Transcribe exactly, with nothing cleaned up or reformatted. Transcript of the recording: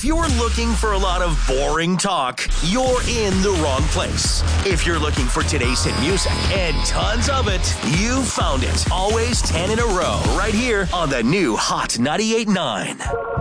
If you're looking for a lot of boring talk, you're in the wrong place. If you're looking for today's hit music and tons of it, you found it. Always ten in a row right here on the new Hot ninety-eight point nine.